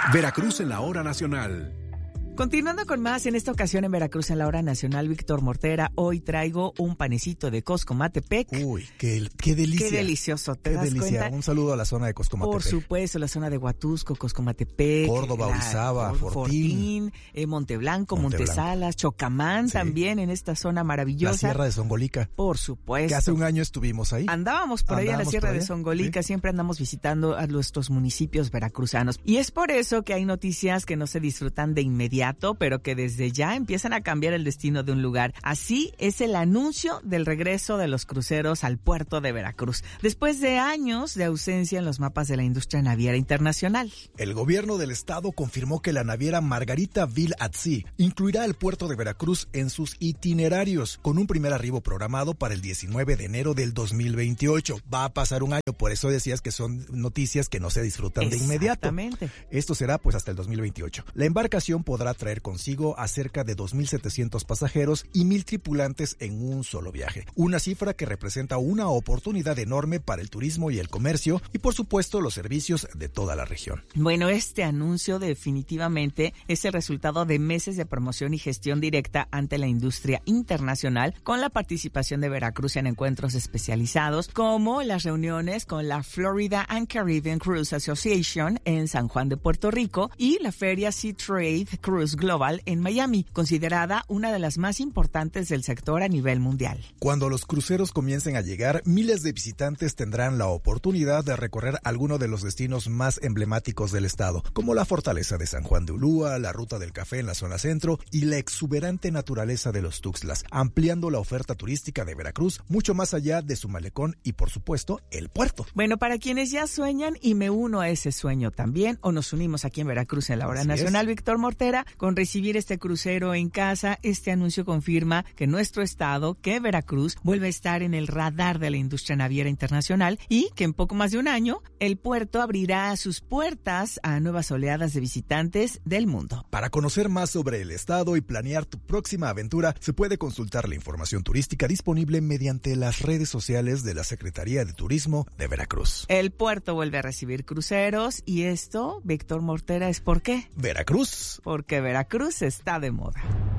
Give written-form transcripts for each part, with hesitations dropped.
Veracruz en la hora nacional. Continuando con más, en esta ocasión en Veracruz en la hora nacional, Víctor Mortera, hoy traigo un panecito de Coscomatepec. Uy, qué delicia. Qué delicioso, ¿te das delicia. cuenta? Un saludo a la zona de Coscomatepec. Por supuesto, la zona de Huatusco, Coscomatepec, Córdoba, Orizaba, Fortín, Monteblanco, Montesalas, Chocamán, sí. También en esta zona maravillosa. La Sierra de Zongolica. Por supuesto. Que hace un año estuvimos ahí. Andábamos por ahí en la Sierra de Zongolica, ¿sí? Siempre andamos visitando a nuestros municipios veracruzanos. Y es por eso que hay noticias que no se disfrutan de inmediato, pero que desde ya empiezan a cambiar el destino de un lugar. Así es el anuncio del regreso de los cruceros al puerto de Veracruz, después de años de ausencia en los mapas de la industria naviera internacional. El gobierno del estado confirmó que la naviera Margaritaville at Sea incluirá el puerto de Veracruz en sus itinerarios, con un primer arribo programado para el 19 de enero del 2028. Va a pasar un año, por eso decías que son noticias que no se disfrutan de inmediato. Exactamente. Esto será pues hasta el 2028. La embarcación podrá traer consigo a cerca de 2,700 pasajeros y 1,000 tripulantes en un solo viaje. Una cifra que representa una oportunidad enorme para el turismo y el comercio y, por supuesto, los servicios de toda la región. Bueno, este anuncio definitivamente es el resultado de meses de promoción y gestión directa ante la industria internacional, con la participación de Veracruz en encuentros especializados, como las reuniones con la Florida and Caribbean Cruise Association en San Juan de Puerto Rico y la Feria Sea Trade Cruise Global en Miami, considerada una de las más importantes del sector a nivel mundial. Cuando los cruceros comiencen a llegar, miles de visitantes tendrán la oportunidad de recorrer algunos de los destinos más emblemáticos del estado, como la fortaleza de San Juan de Ulúa, la ruta del café en la zona centro y la exuberante naturaleza de los Tuxtlas, ampliando la oferta turística de Veracruz mucho más allá de su malecón y, por supuesto, el puerto. Bueno, para quienes ya sueñan, y me uno a ese sueño también, o nos unimos aquí en Veracruz en la hora nacional, Víctor Mortera, con recibir este crucero en casa, este anuncio confirma que nuestro estado, que Veracruz, vuelve a estar en el radar de la industria naviera internacional y que en poco más de un año el puerto abrirá sus puertas a nuevas oleadas de visitantes del mundo. Para conocer más sobre el estado y planear tu próxima aventura, se puede consultar la información turística disponible mediante las redes sociales de la Secretaría de Turismo de Veracruz. El puerto vuelve a recibir cruceros y esto, Víctor Mortera, ¿es por qué? Veracruz. Porque Veracruz está de moda.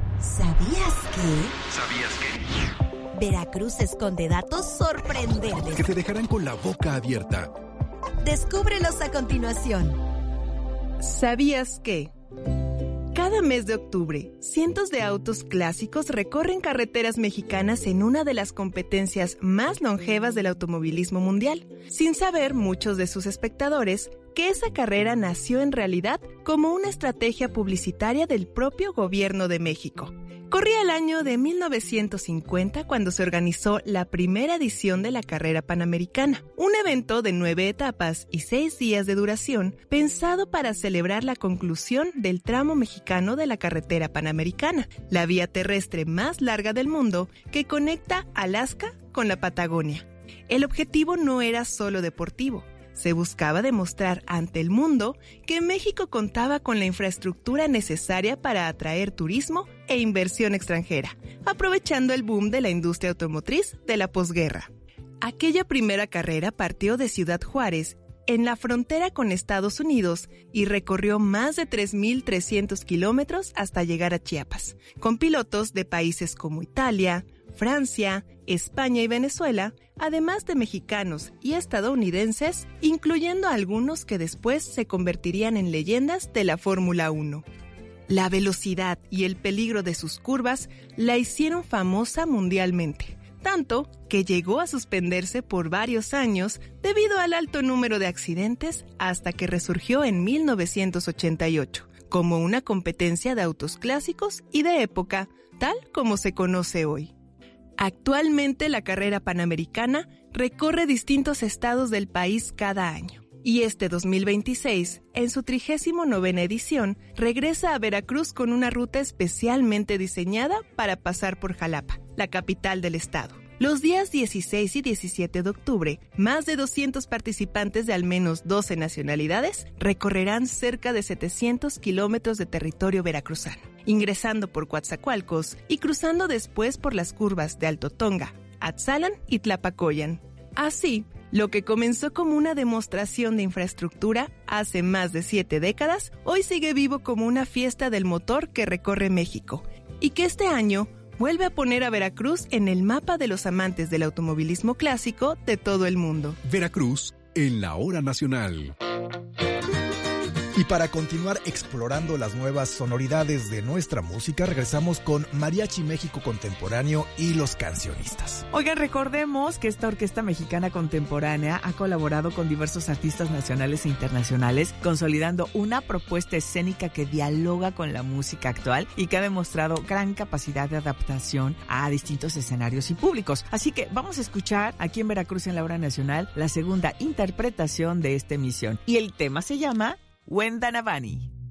¿Sabías que? Veracruz esconde datos sorprendentes que te dejarán con la boca abierta. Descúbrelos a continuación. ¿Sabías que? Cada mes de octubre, cientos de autos clásicos recorren carreteras mexicanas en una de las competencias más longevas del automovilismo mundial, sin saber muchos de sus espectadores que esa carrera nació en realidad como una estrategia publicitaria del propio gobierno de México. Corría el año de 1950 cuando se organizó la primera edición de la Carrera Panamericana, un evento de 9 etapas y 6 días de duración pensado para celebrar la conclusión del tramo mexicano de la carretera panamericana, la vía terrestre más larga del mundo que conecta Alaska con la Patagonia. El objetivo no era solo deportivo. Se buscaba demostrar ante el mundo que México contaba con la infraestructura necesaria para atraer turismo e inversión extranjera, aprovechando el boom de la industria automotriz de la posguerra. Aquella primera carrera partió de Ciudad Juárez, en la frontera con Estados Unidos, y recorrió más de 3,300 kilómetros hasta llegar a Chiapas, con pilotos de países como Italia, Francia, España y Venezuela, además de mexicanos y estadounidenses, incluyendo algunos que después se convertirían en leyendas de la Fórmula 1. La velocidad y el peligro de sus curvas la hicieron famosa mundialmente, tanto que llegó a suspenderse por varios años debido al alto número de accidentes hasta que resurgió en 1988, como una competencia de autos clásicos y de época, tal como se conoce hoy. Actualmente la carrera panamericana recorre distintos estados del país cada año. Y este 2026, en su 39ª edición, regresa a Veracruz con una ruta especialmente diseñada para pasar por Jalapa, la capital del estado. Los días 16 y 17 de octubre, más de 200 participantes de al menos 12 nacionalidades recorrerán cerca de 700 kilómetros de territorio veracruzano, ingresando por Coatzacoalcos y cruzando después por las curvas de Alto Tonga, Atzalan y Tlapacoyan. Así, Lo que comenzó como una demostración de infraestructura hace más de 7 décadas, hoy sigue vivo como una fiesta del motor que recorre México y que este año vuelve a poner a Veracruz en el mapa de los amantes del automovilismo clásico de todo el mundo. Veracruz en la hora nacional. Y para continuar explorando las nuevas sonoridades de nuestra música, regresamos con Mariachi México Contemporáneo y los cancionistas. Oigan, recordemos que esta orquesta mexicana contemporánea ha colaborado con diversos artistas nacionales e internacionales, consolidando una propuesta escénica que dialoga con la música actual y que ha demostrado gran capacidad de adaptación a distintos escenarios y públicos. Así que vamos a escuchar aquí en Veracruz en la hora nacional la segunda interpretación de esta emisión. Y el tema se llama Wendanavani.